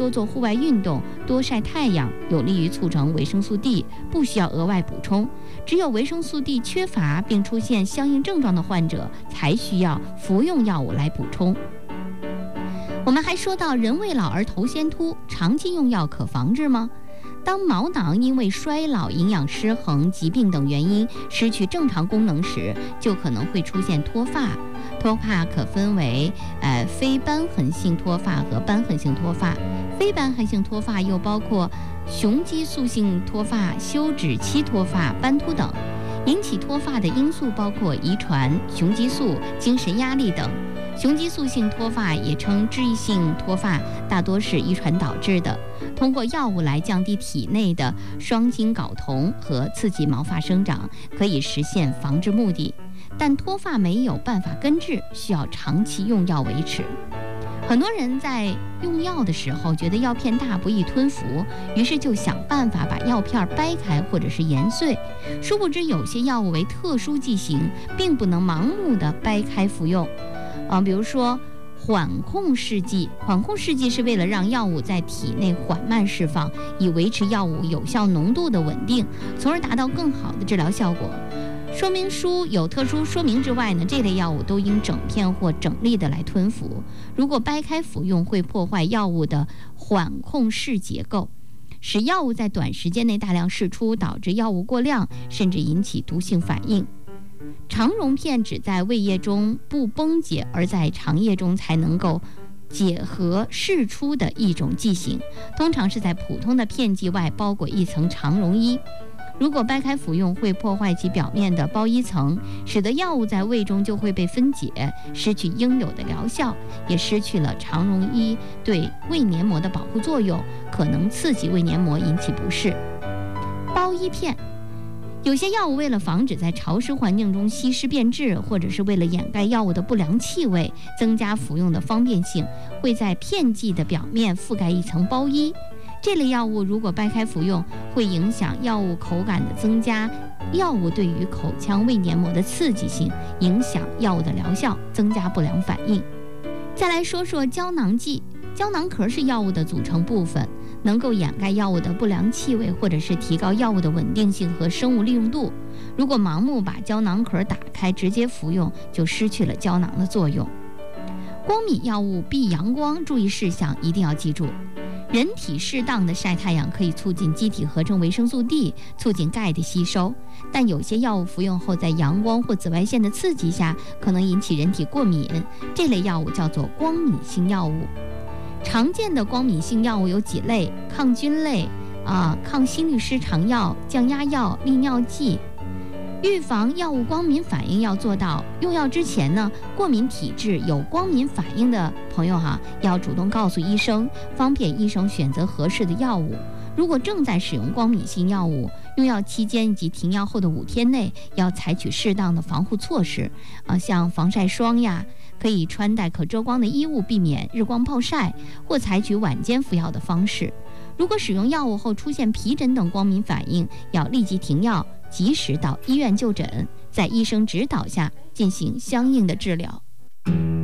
多做户外运动，多晒太阳，有利于促成维生素 D， 不需要额外补充。只有维生素 D 缺乏并出现相应症状的患者，才需要服用药物来补充。我们还说到人未老而头先秃，长期用药可防治吗？当毛囊因为衰老、营养失衡、疾病等原因失去正常功能时，就可能会出现脱发。脱发可分为非瘢痕性脱发和瘢痕性脱发。非瘢痕性脱发又包括雄激素性脱发、休止期脱发、斑秃等。引起脱发的因素包括遗传、雄激素、精神压力等。雄激素性脱发也称脂溢性脱发，大多是遗传导致的。通过药物来降低体内的双氢睾酮和刺激毛发生长，可以实现防治目的。但脱发没有办法根治，需要长期用药维持。很多人在用药的时候觉得药片大不易吞服，于是就想办法把药片掰开或者是研碎。殊不知有些药物为特殊剂型，并不能盲目的掰开服用。比如说缓控试剂，缓控试剂是为了让药物在体内缓慢释放，以维持药物有效浓度的稳定，从而达到更好的治疗效果。说明书有特殊说明之外呢，这类药物都应整片或整粒的来吞服。如果掰开服用，会破坏药物的缓控室结构，使药物在短时间内大量释出，导致药物过量，甚至引起毒性反应。肠溶片只在胃液中不崩解，而在肠液中才能够结合释出的一种剂型，通常是在普通的片剂外包裹一层肠溶衣。如果掰开服用，会破坏其表面的包衣层，使得药物在胃中就会被分解，失去应有的疗效，也失去了肠溶衣对胃黏膜的保护作用，可能刺激胃黏膜，引起不适。包衣片，有些药物为了防止在潮湿环境中稀释变质，或者是为了掩盖药物的不良气味，增加服用的方便性，会在片剂的表面覆盖一层包衣。这类药物如果掰开服用，会影响药物口感的增加，药物对于口腔胃黏膜的刺激性，影响药物的疗效，增加不良反应。再来说说胶囊剂，胶囊壳是药物的组成部分，能够掩盖药物的不良气味，或者是提高药物的稳定性和生物利用度。如果盲目把胶囊壳打开直接服用，就失去了胶囊的作用。光敏药物避阳光，注意事项一定要记住。人体适当的晒太阳可以促进机体合成维生素 D， 促进钙的吸收，但有些药物服用后在阳光或紫外线的刺激下，可能引起人体过敏，这类药物叫做光敏性药物。常见的光敏性药物有几类：抗菌类、抗心律失常药、降压药、利尿剂。预防药物光敏反应要做到，用药之前呢，过敏体质有光敏反应的朋友要主动告诉医生，方便医生选择合适的药物。如果正在使用光敏性药物，用药期间以及停药后的5天内，要采取适当的防护措施，像防晒霜呀，可以穿戴可遮光的衣物，避免日光暴晒，或采取晚间服药的方式。如果使用药物后出现皮疹等光敏反应，要立即停药，及时到医院就诊，在医生指导下进行相应的治疗。